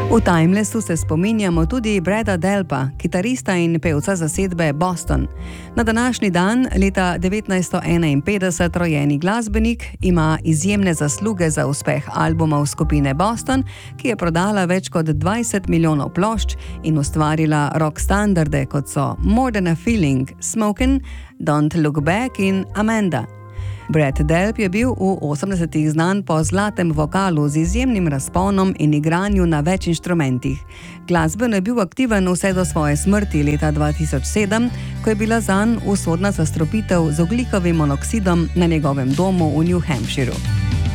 V Timelessu se spominjamo tudi Brada Delpa, kitarista in pevca zasedbe Boston. Na današnji dan, leta 1951, rojeni glasbenik ima izjemne zasluge za uspeh albumov skupine Boston, ki je prodala več kot 20 milijonov plošč in ustvarila rock standarde, kot so More Than a Feeling, Smokin', Don't Look Back in Amanda. Brad Delp je bil v 80-ih znan po zlatem vokalu z izjemnim razponom in igranju na več inštrumentih. Glasbeno je bil aktiven vse do svoje smrti leta 2007, ko je bila zanj usodna zastrupitev z ogljikovim monoksidom na njegovem domu v New Hampshireu.